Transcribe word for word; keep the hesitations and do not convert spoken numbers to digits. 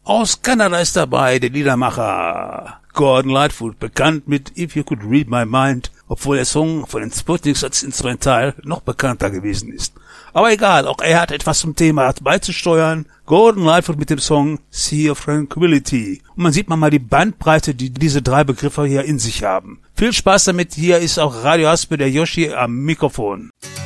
Aus Kanada ist dabei der Liedermacher Gordon Lightfoot, bekannt mit If You Could Read My Mind, obwohl der Song von den Sputniks als Instrumental noch bekannter gewesen ist. Aber egal, auch er hat etwas zum Thema beizusteuern. Gordon Lightfoot mit dem Song Sea of Tranquility. Und man sieht mal die Bandbreite, die diese drei Begriffe hier in sich haben. Viel Spaß damit, hier ist auch Radio Haspe, der Yoshi am Mikrofon.